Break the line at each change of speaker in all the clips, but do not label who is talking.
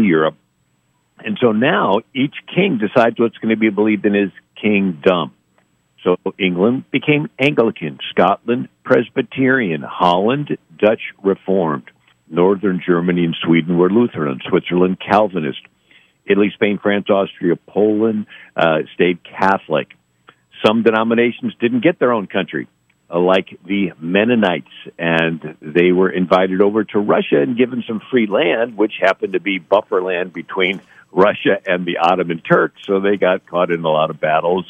Europe. And so now each king decides what's going to be believed in his kingdom. So England became Anglican, Scotland Presbyterian, Holland Dutch Reformed, Northern Germany and Sweden were Lutheran, Switzerland Calvinist, Italy, Spain, France, Austria, Poland stayed Catholic. Some denominations didn't get their own country, like the Mennonites, and they were invited over to Russia and given some free land, which happened to be buffer land between Russia and the Ottoman Turks, so they got caught in a lot of battles.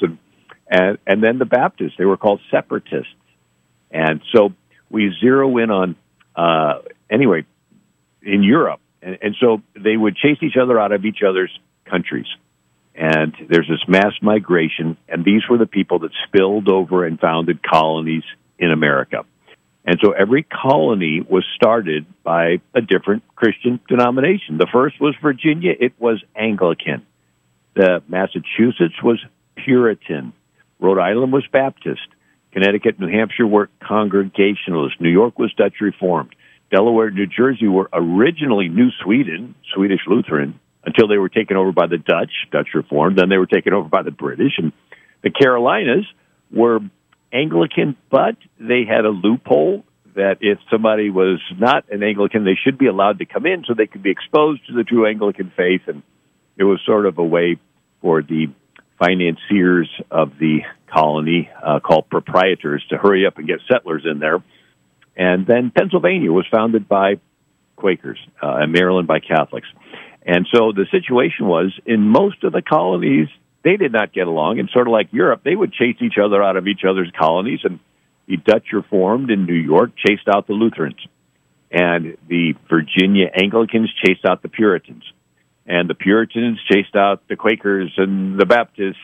And then the Baptists, they were called separatists. And so we zero in on, anyway, in Europe. And so they would chase each other out of each other's countries. And there's this mass migration, and these were the people that spilled over and founded colonies in America. And so every colony was started by a different Christian denomination. The first was Virginia. It was Anglican. The Massachusetts was Puritan. Rhode Island was Baptist. Connecticut, New Hampshire were Congregationalist. New York was Dutch Reformed. Delaware, New Jersey were originally New Sweden, Swedish Lutheran, until they were taken over by the Dutch, Dutch Reformed. Then they were taken over by the British. And the Carolinas were Anglican, but they had a loophole that if somebody was not an Anglican, they should be allowed to come in so they could be exposed to the true Anglican faith. And it was sort of a way for the financiers of the colony, called proprietors, to hurry up and get settlers in there. And then Pennsylvania was founded by Quakers, and Maryland by Catholics. And so the situation was, in most of the colonies, they did not get along. And sort of like Europe, they would chase each other out of each other's colonies. And the Dutch Reformed in New York chased out the Lutherans. And the Virginia Anglicans chased out the Puritans. And the Puritans chased out the Quakers and the Baptists.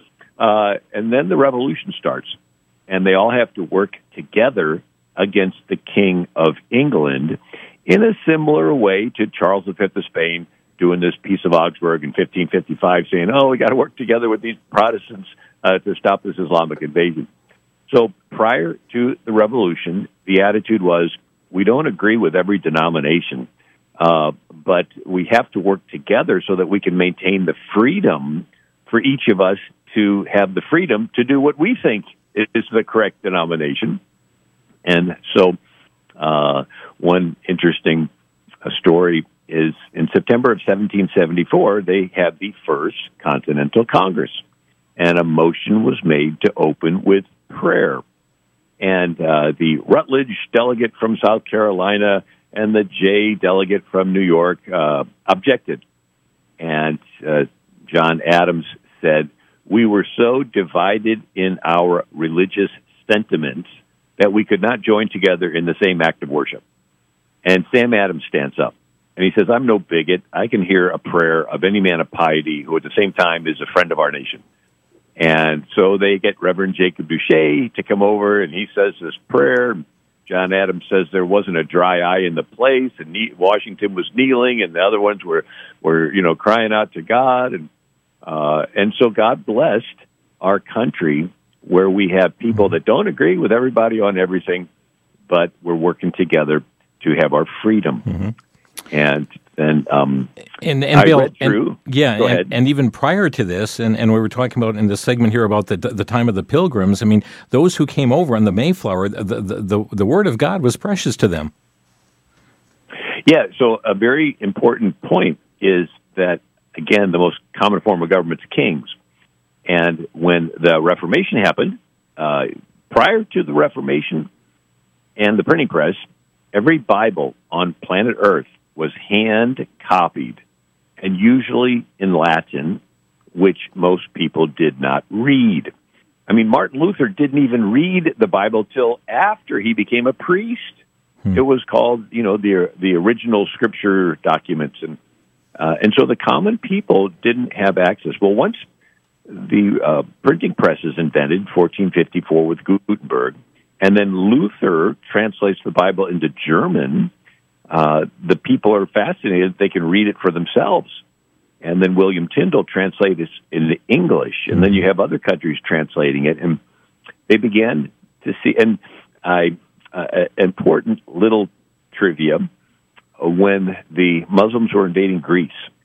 And then the Revolution starts. And they all have to work together against the King of England in a similar way to Charles V of Spain doing this Peace of Augsburg in 1555, saying, we got to work together with these Protestants to stop this Islamic invasion. So prior to the Revolution, the attitude was, we don't agree with every denomination, but we have to work together so that we can maintain the freedom for each of us to have the freedom to do what we think is the correct denomination. And so one interesting story is in September of 1774, they had the First Continental Congress, and a motion was made to open with prayer. And the Rutledge delegate from South Carolina and the Jay delegate from New York objected. And John Adams said, "We were so divided in our religious sentiments that we could not join together in the same act of worship." And Sam Adams stands up, and he says, "I'm no bigot. I can hear a prayer of any man of piety who at the same time is a friend of our nation." And so they get Reverend Jacob Duché to come over, and he says this prayer. John Adams says there wasn't a dry eye in the place, and Washington was kneeling, and the other ones were crying out to God. And so God blessed our country, where we have people that don't agree with everybody on everything, but we're working together to have our freedom. Mm-hmm. And then
and
I
Bill,
read through.
And even prior to this, and we were talking about in this segment here about the time of the Pilgrims. I mean, those who came over on the Mayflower, the word of God was precious to them.
Yeah. So a very important point is that, again, the most common form of government is kings. And when the Reformation happened, prior to the Reformation and the printing press, every Bible on planet Earth was hand-copied, and usually in Latin, which most people did not read. I mean, Martin Luther didn't even read the Bible till after he became a priest. It was called, the original scripture documents, and so the common people didn't have access. Well, once the printing press is invented, 1454 with Gutenberg, and then Luther translates the Bible into German, the people are fascinated. They can read it for themselves. And then William Tyndale translates it into English, and then you have other countries translating it, and they began to see. And important little trivia: when the Muslims were invading Greece